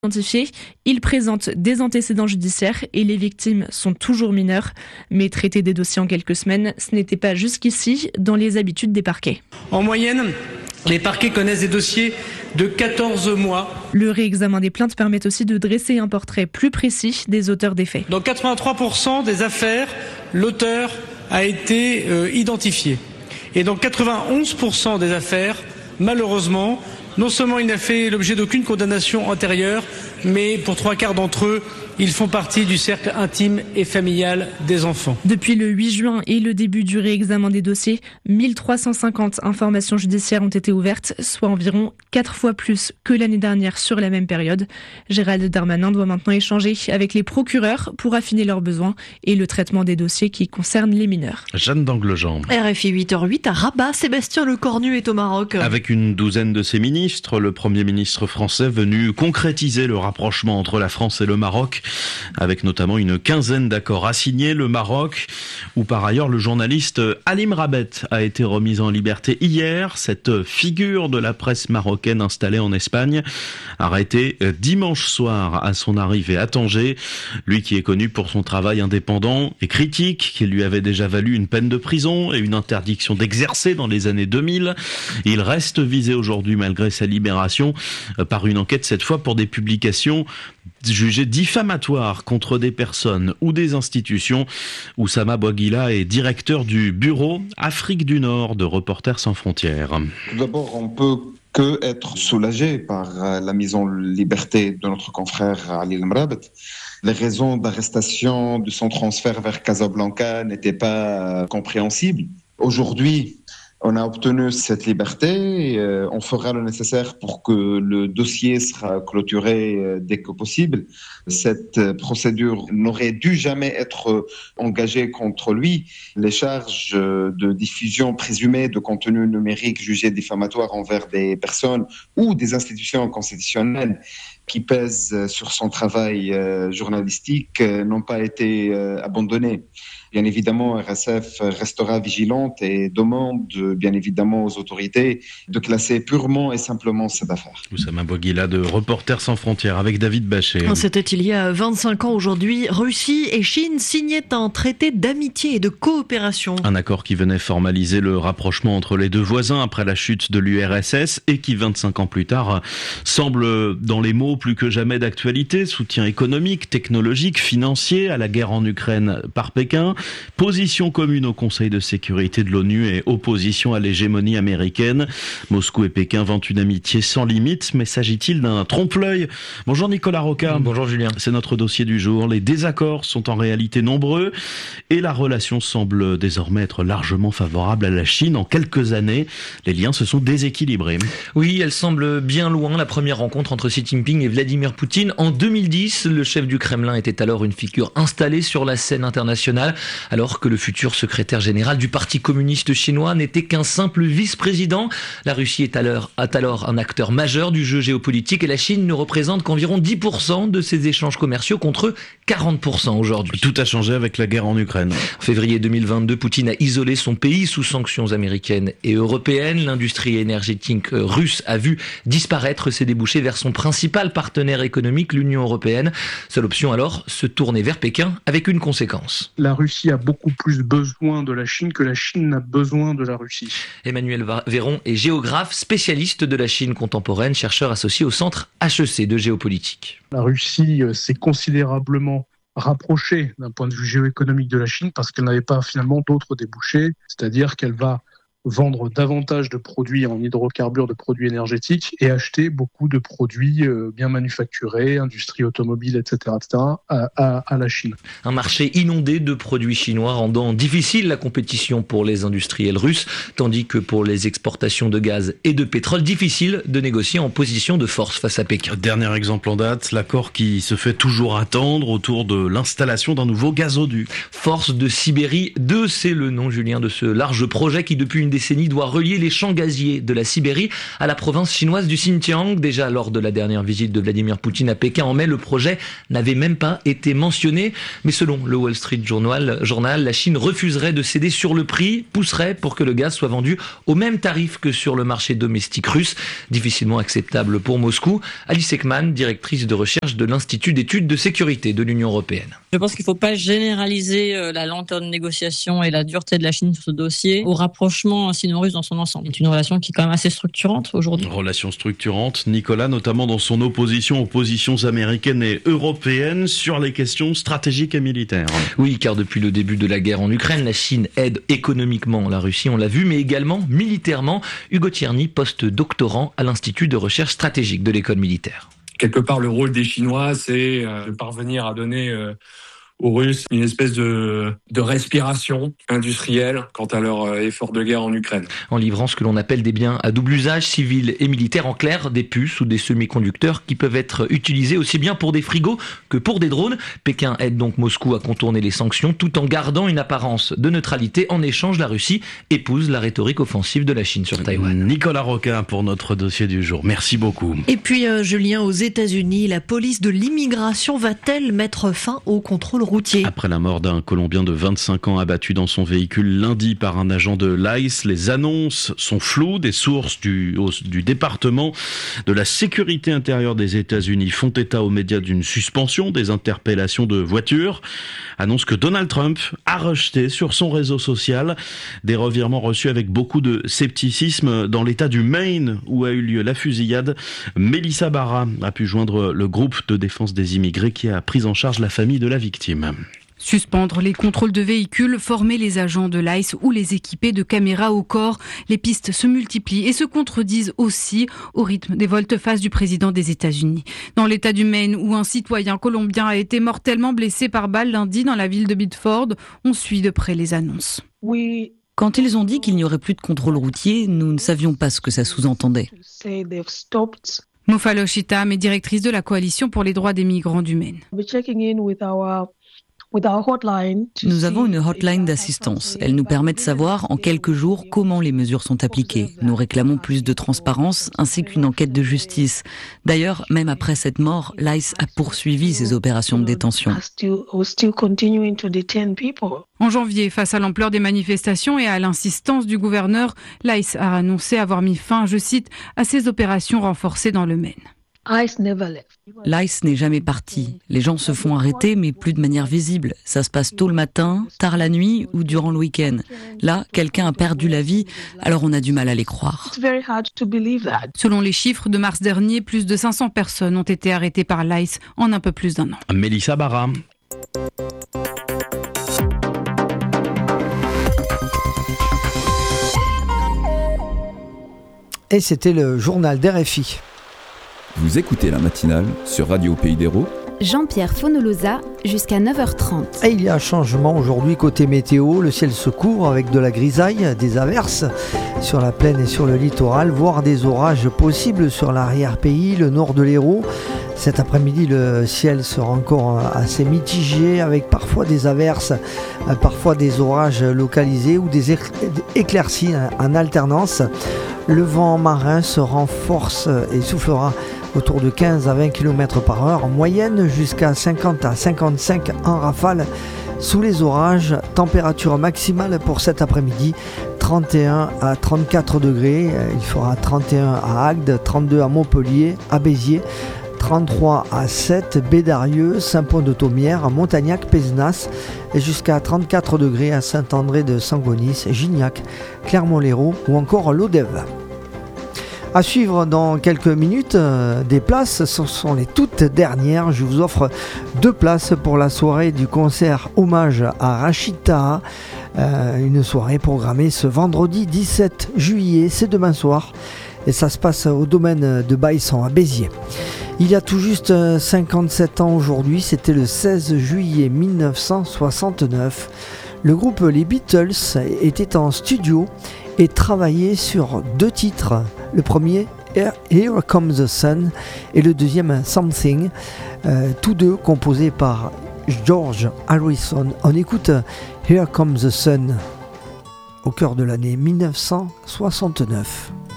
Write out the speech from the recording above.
Identifiés, ils présentent des antécédents judiciaires et les victimes sont toujours mineures. Mais traiter des dossiers en quelques semaines, ce n'était pas jusqu'ici dans les habitudes des parquets. En moyenne, les parquets connaissent des dossiers de 14 mois. Le réexamen des plaintes permet aussi de dresser un portrait plus précis des auteurs des faits. Dans 83% des affaires, l'auteur a été identifié. Et dans 91% des affaires, malheureusement, non seulement il n'a fait l'objet d'aucune condamnation antérieure, mais pour 3/4 d'entre eux, ils font partie du cercle intime et familial des enfants. Depuis le 8 juin et le début du réexamen des dossiers, 1350 informations judiciaires ont été ouvertes, soit environ 4 fois plus que l'année dernière sur la même période. Gérald Darmanin doit maintenant échanger avec les procureurs pour affiner leurs besoins et le traitement des dossiers qui concernent les mineurs. Jeanne d'Anglejean. RFI 8h08 à Rabat, Sébastien Lecornu est au Maroc. Avec une douzaine de ses ministres, le Premier ministre français venu concrétiser le rapprochement entre la France et le Maroc, avec notamment une quinzaine d'accords assignés. Le Maroc, où par ailleurs le journaliste Halim Rabet a été remis en liberté hier. Cette figure de la presse marocaine installée en Espagne, arrêté dimanche soir à son arrivée à Tanger. Lui qui est connu pour son travail indépendant et critique, qui lui avait déjà valu une peine de prison et une interdiction d'exercer dans les années 2000. Il reste visé aujourd'hui malgré sa libération par une enquête cette fois pour des publications jugées diffamatoires contre des personnes ou des institutions. Oussama Bouaguila est directeur du bureau Afrique du Nord de Reporters sans frontières. Tout d'abord, on peut que être soulagé par la mise en liberté de notre confrère Halim Rabet. Les raisons d'arrestation de son transfert vers Casablanca n'étaient pas compréhensibles. Aujourd'hui, on a obtenu cette liberté. On fera le nécessaire pour que le dossier sera clôturé dès que possible. Cette procédure n'aurait dû jamais être engagée contre lui. Les charges de diffusion présumée de contenu numérique jugé diffamatoire envers des personnes ou des institutions constitutionnelles qui pèsent sur son travail journalistique n'ont pas été abandonnées. Bien évidemment, RSF restera vigilante et demande bien évidemment aux autorités de classer purement et simplement cette affaire. Oussama Bouaguila de Reporters sans frontières avec David Bachet. C'était il y a 25 ans aujourd'hui. Russie et Chine signaient un traité d'amitié et de coopération. Un accord qui venait formaliser le rapprochement entre les deux voisins après la chute de l'URSS et qui 25 ans plus tard semble dans les mots plus que jamais d'actualité. Soutien économique, technologique, financier à la guerre en Ukraine par Pékin. Position commune au Conseil de sécurité de l'ONU et opposition à l'hégémonie américaine. Moscou et Pékin vantent une amitié sans limite, mais s'agit-il d'un trompe-l'œil ? Bonjour Nicolas Roca. Bonjour Julien. C'est notre dossier du jour. Les désaccords sont en réalité nombreux et la relation semble désormais être largement favorable à la Chine. En quelques années, les liens se sont déséquilibrés. Oui, elle semble bien loin. La première rencontre entre Xi Jinping et Vladimir Poutine en 2010. Le chef du Kremlin était alors une figure installée sur la scène internationale, alors que le futur secrétaire général du Parti communiste chinois n'était qu'un simple vice-président. La Russie est alors un acteur majeur du jeu géopolitique et la Chine ne représente qu'environ 10% de ses échanges commerciaux contre 40% aujourd'hui. Tout a changé avec la guerre en Ukraine. En février 2022, Poutine a isolé son pays sous sanctions américaines et européennes. L'industrie énergétique russe a vu disparaître ses débouchés vers son principal partenaire économique, l'Union européenne. Seule option alors, se tourner vers Pékin avec une conséquence. La Russie a beaucoup plus besoin de la Chine que la Chine n'a besoin de la Russie. Emmanuel Véron est géographe, spécialiste de la Chine contemporaine, chercheur associé au centre HEC de géopolitique. La Russie s'est considérablement rapprochée d'un point de vue géoéconomique de la Chine parce qu'elle n'avait pas finalement d'autres débouchés, c'est-à-dire qu'elle va vendre davantage de produits en hydrocarbures, de produits énergétiques et acheter beaucoup de produits bien manufacturés, industrie automobile, etc., à la Chine. Un marché inondé de produits chinois rendant difficile la compétition pour les industriels russes, tandis que pour les exportations de gaz et de pétrole, difficile de négocier en position de force face à Pékin. Dernier exemple en date, l'accord qui se fait toujours attendre autour de l'installation d'un nouveau gazoduc. Force de Sibérie 2, c'est le nom, Julien, de ce large projet qui, depuis une décennie doit relier les champs gaziers de la Sibérie à la province chinoise du Xinjiang. Déjà lors de la dernière visite de Vladimir Poutine à Pékin en mai, le projet n'avait même pas été mentionné. Mais selon le Wall Street Journal, la Chine refuserait de céder sur le prix, pousserait pour que le gaz soit vendu au même tarif que sur le marché domestique russe. Difficilement acceptable pour Moscou. Alice Ekman, directrice de recherche de l'Institut d'études de sécurité de l'Union européenne. Je pense qu'il ne faut pas généraliser la lenteur de négociation et la dureté de la Chine sur ce dossier au rapprochement sino-russe dans son ensemble. C'est une relation qui est quand même assez structurante aujourd'hui. Relation structurante, Nicolas, notamment dans son opposition aux positions américaines et européennes sur les questions stratégiques et militaires. Oui, car depuis le début de la guerre en Ukraine, la Chine aide économiquement la Russie, on l'a vu, mais également militairement. Hugo Tierney, post-doctorant à l'Institut de recherche stratégique de l'école militaire. Quelque part, le rôle des Chinois, c'est de parvenir à donner aux Russes une espèce de respiration industrielle quant à leur effort de guerre en Ukraine. En livrant ce que l'on appelle des biens à double usage, civil et militaire, en clair, des puces ou des semi-conducteurs qui peuvent être utilisés aussi bien pour des frigos que pour des drones. Pékin aide donc Moscou à contourner les sanctions tout en gardant une apparence de neutralité. En échange, la Russie épouse la rhétorique offensive de la Chine sur Taïwan. Nicolas Roquin pour notre dossier du jour. Merci beaucoup. Et puis, Julien, aux États-Unis, la police de l'immigration va-t-elle mettre fin au contrôle routier ? Après la mort d'un Colombien de 25 ans abattu dans son véhicule lundi par un agent de l'ICE, les annonces sont floues. Des sources du département de la sécurité intérieure des États-Unis font état aux médias d'une suspension des interpellations de voitures. Annonce que Donald Trump a rejeté sur son réseau social. Des revirements reçus avec beaucoup de scepticisme dans l'état du Maine où a eu lieu la fusillade. Mélissa Barra a pu joindre le groupe de défense des immigrés qui a pris en charge la famille de la victime. Suspendre les contrôles de véhicules, former les agents de l'ICE ou les équiper de caméras au corps. Les pistes se multiplient et se contredisent aussi au rythme des volte-face du président des États-Unis. Dans l'état du Maine, où un citoyen colombien a été mortellement blessé par balle lundi dans la ville de Biddeford, on suit de près les annonces. Quand ils ont dit qu'il n'y aurait plus de contrôle routier, nous ne savions pas ce que ça sous-entendait. Mofalo Chitam est directrice de la Coalition pour les droits des migrants du Maine. Nous avons une hotline d'assistance. Elle nous permet de savoir en quelques jours comment les mesures sont appliquées. Nous réclamons plus de transparence ainsi qu'une enquête de justice. D'ailleurs, même après cette mort, l'ICE a poursuivi ses opérations de détention. En janvier, face à l'ampleur des manifestations et à l'insistance du gouverneur, l'ICE a annoncé avoir mis fin, je cite, à ses opérations renforcées dans le Maine. L'ICE n'est jamais parti. Les gens se font arrêter, mais plus de manière visible. Ça se passe tôt le matin, tard la nuit ou durant le week-end. Là, quelqu'un a perdu la vie, alors on a du mal à les croire. Selon les chiffres de mars dernier, plus de 500 personnes ont été arrêtées par l'ICE en un peu plus d'un an. Mélissa Barra. Et c'était le journal d'RFI. Vous écoutez la matinale sur Radio Pays d'Hérault. Jean-Pierre Fonolosa jusqu'à 9h30. Et il y a un changement aujourd'hui côté météo. Le ciel se couvre avec de la grisaille, des averses sur la plaine et sur le littoral, voire des orages possibles sur l'arrière-pays, le nord de l'Hérault. Cet après-midi, le ciel sera encore assez mitigé avec parfois des averses, parfois des orages localisés ou des éclaircies en alternance. Le vent marin se renforce et soufflera autour de 15 à 20 km par heure en moyenne, jusqu'à 50 à 55 en rafale sous les orages. Température maximale pour cet après-midi, 31 à 34 degrés. Il fera 31 à Agde, 32 à Montpellier, à Béziers, 33 à 7, Bédarieux, Saint-Pont-de-Thomière, Montagnac, Pézenas, et jusqu'à 34 degrés à Saint-André de Sangonis, Gignac, Clermont-Lérault ou encore Lodève. À suivre dans quelques minutes, des places, ce sont les toutes dernières. Je vous offre 2 places pour la soirée du concert hommage à Rachid Taha. Une soirée programmée ce vendredi 17 juillet, c'est demain soir. Et ça se passe au domaine de Baïsson à Béziers. Il y a tout juste 57 ans aujourd'hui, c'était le 16 juillet 1969. Le groupe Les Beatles était en studio et travaillait sur 2 titres. Le premier, Here Comes the Sun, et le deuxième, Something, tous 2 composés par George Harrison. On écoute Here Comes the Sun. au cœur de l'année 1969.